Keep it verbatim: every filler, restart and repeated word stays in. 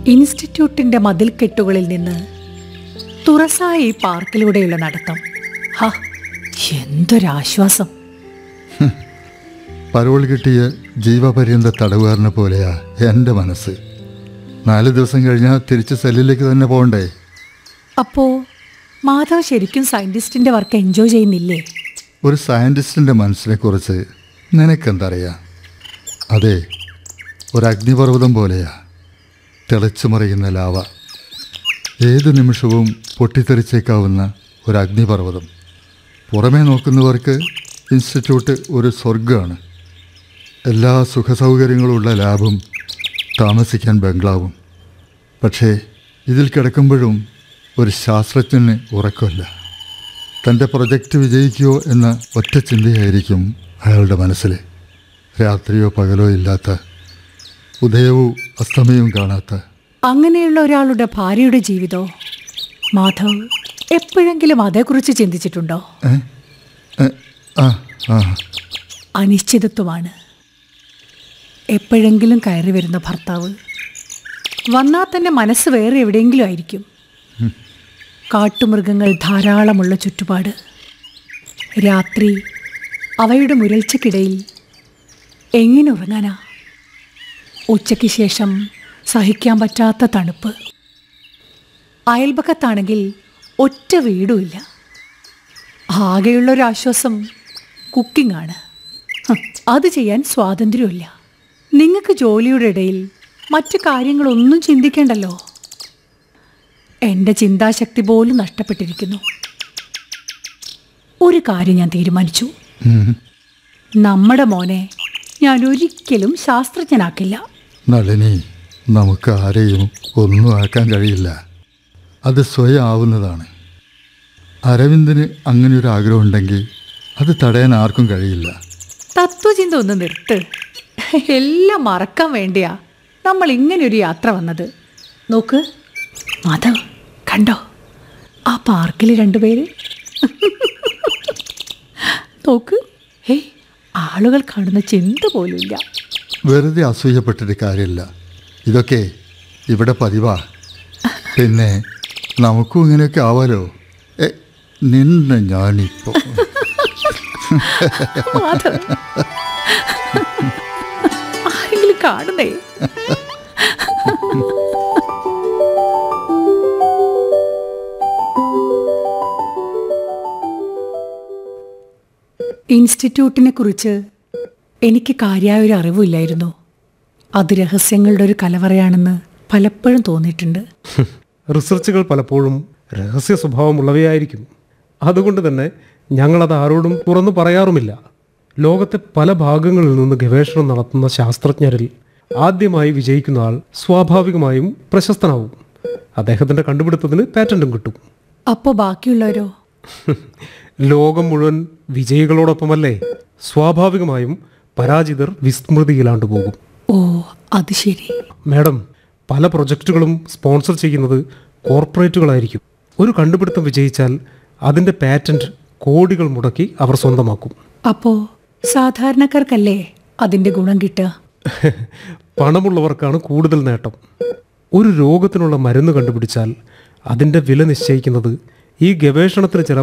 ഇൻസ്റ്റിറ്റ്യൂട്ടിന്റെ മതിൽക്കെട്ടുകളിൽ നിന്ന് തുറസായ ഈ പാർക്കിലൂടെയുള്ള നടത്തം, ഹാ, എന്തൊരാശ്വാസം. പരോൾ കിട്ടിയ ജീവപര്യന്ത തടവുകാരനെ പോലെയാ എൻ്റെ മനസ്സ്. നാല് ദിവസം കഴിഞ്ഞാൽ തിരിച്ച് സെല്ലിലേക്ക് തന്നെ പോകണ്ടേ. അപ്പോ മാധവ് ശരിക്കും സയന്റിസ്റ്റിന്റെ വർക്ക് എൻജോയ് ചെയ്യുന്നില്ലേ? ഒരു സയൻറ്റിസ്റ്റിൻ്റെ മനസ്സിനെ കുറിച്ച് നിനക്കെന്തറിയാം? അതെ, ഒരു അഗ്നിപർവ്വതം പോലെയാ, തിളച്ചു മറിയുന്ന ലാവ. ഏതു നിമിഷവും പൊട്ടിത്തെറിച്ചേക്കാവുന്ന ഒരു അഗ്നിപർവ്വതം. പുറമേ നോക്കുന്നവർക്ക് ഇൻസ്റ്റിറ്റ്യൂട്ട് ഒരു സ്വർഗമാണ്. എല്ലാ സുഖസൗകര്യങ്ങളുള്ള ലാബും താമസിക്കാൻ ബംഗ്ലാവും. പക്ഷേ ഇതിൽ കിടക്കുമ്പോഴും ഒരു ശാസ്ത്രജ്ഞന് ഉറക്കമില്ല. തൻ്റെ പ്രൊജക്റ്റ് വിജയിക്കുമോ എന്ന ഒറ്റ ചിന്തയായിരിക്കും അയാളുടെ മനസ്സിൽ. രാത്രിയോ പകലോ ഇല്ലാത്ത, ഉദയവും അസ്തമയവും കാണാത്ത. അങ്ങനെയുള്ള ഒരാളുടെ ഭാര്യയുടെ ജീവിതോ മാധവ് എപ്പോഴെങ്കിലും അതേക്കുറിച്ച് ചിന്തിച്ചിട്ടുണ്ടോ? ആ ആ അനിശ്ചിതത്വമാണ്. എപ്പോഴെങ്കിലും കയറി വരുന്ന ഭർത്താവ് വന്നാൽ തന്നെ മനസ്സ് വേറെ എവിടെയെങ്കിലും ആയിരിക്കും. കാട്ടുമൃഗങ്ങൾ ധാരാളമുള്ള ചുറ്റുപാട്. രാത്രി അവയുടെ മുരൾച്ചയ്ക്കിടയിൽ എങ്ങനെ ഉറങ്ങാനാ? ഉച്ചയ്ക്ക് ശേഷം സഹിക്കാൻ പറ്റാത്ത തണുപ്പ്. അയൽപക്കത്താണെങ്കിൽ ഒറ്റ വീടുമില്ല. ആകെയുള്ളൊരാശ്വാസം കുക്കിംഗ് ആണ്. അത് ചെയ്യാൻ സ്വാതന്ത്ര്യമില്ല. നിങ്ങൾക്ക് ജോലിയുടെ ഇടയിൽ മറ്റു കാര്യങ്ങളൊന്നും ചിന്തിക്കേണ്ടല്ലോ. എൻ്റെ ചിന്താശക്തി പോലും നഷ്ടപ്പെട്ടിരിക്കുന്നു. ഒരു കാര്യം ഞാൻ തീരുമാനിച്ചു. നമ്മുടെ മോനെ ഞാൻ ഒരിക്കലും ശാസ്ത്രജ്ഞനാക്കില്ല. നളിനി, നമുക്ക് ആരെയും ഒന്നും ആക്കാൻ കഴിയില്ല. അത് സ്വയം ആവുന്നതാണ്. അരവിന്ദന് അങ്ങനെ ഒരു ആഗ്രഹം ഉണ്ടെങ്കിൽ അത് തടയാൻ ആർക്കും കഴിയില്ല. തത്വചിന്ത ഒന്ന് നിർത്ത്. എല്ലാം മറക്കാൻ വേണ്ടിയാ നമ്മൾ ഇങ്ങനൊരു യാത്ര വന്നത്. നോക്ക് മാധവ്, കണ്ടോ ആ പാർക്കിൽ രണ്ടുപേര്? നോക്ക്, ഏയ് ആളുകൾ കാണുന്ന ചിന്ത പോലുമില്ല. വെറുതെ അസൂയപ്പെട്ടിട്ട് കാര്യമില്ല. ഇതൊക്കെ ഇവിടെ പതിവാ. പിന്നെ നമുക്കും ഇങ്ങനെയൊക്കെ ആവാലോ. ഏ നിന്നെ ഞാനിപ്പോ ആരെങ്കിലും കാണുന്നേ? ഇൻസ്റ്റിറ്റ്യൂട്ടിനെ കുറിച്ച് എനിക്ക് കാര്യമായ ഒരു അറിവില്ലായിരുന്നു. അത് രഹസ്യങ്ങളുടെ ഒരു കലവറയാണെന്ന് പലപ്പോഴും തോന്നിയിട്ടുണ്ട്. റിസർച്ചുകൾ പലപ്പോഴും രഹസ്യ സ്വഭാവമുള്ളവയായിരിക്കും. അതുകൊണ്ട് തന്നെ ഞങ്ങളത് ആരോടും തുറന്നു പറയാറുമില്ല. ലോകത്തെ പല ഭാഗങ്ങളിൽ നിന്ന് ഗവേഷണം നടത്തുന്ന ശാസ്ത്രജ്ഞരിൽ ആദ്യമായി വിജയിക്കുന്ന ആൾ സ്വാഭാവികമായും പ്രശസ്തനാവും. അദ്ദേഹത്തിൻ്റെ കണ്ടുപിടുത്തത്തിന് പാറ്റന്റും കിട്ടും. അപ്പോൾ ബാക്കിയുള്ളവരോ? ലോകം മുഴുവൻ വിജയികളോടൊപ്പമല്ലേ? സ്വാഭാവികമായും പരാജിതർ വിസ്മൃതിയിലാണ്ടു പോകും. ഓ, അത് ശരി. മാഡം, പല പ്രൊജക്റ്റുകളും സ്പോൺസർ ചെയ്യുന്നത് കോർപ്പറേറ്റുകളായിരിക്കും. ഒരു കണ്ടുപിടുത്തം വിജയിച്ചാൽ അതിൻ്റെ പാറ്റന്റ് കോടികൾ മുടക്കി അവർ സ്വന്തമാക്കും. അപ്പോൾ സാധാരണക്കാർക്കല്ലേ അതിൻ്റെ ഗുണം കിട്ടുക? പണമുള്ളവർക്കാണ് കൂടുതൽ നേട്ടം. ഒരു രോഗത്തിനുള്ള മരുന്ന് കണ്ടുപിടിച്ചാൽ അതിൻ്റെ വില നിശ്ചയിക്കുന്നത് ഈ ഗവേഷണത്തിന് ചില